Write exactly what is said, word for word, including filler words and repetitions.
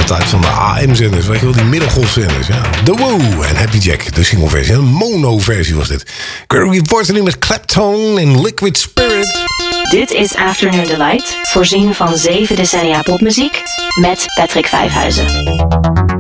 altijd van de A M-zenders, weet je wel, die middengolfzenders. Ja. The Woo en Happy Jack, de singleversie. Een mono-versie was dit. Gregory Porter met Clapton en Liquid Spirit. Dit is Afternoon Delight, voorzien van zeven decennia popmuziek met Patrick Vijfhuizen.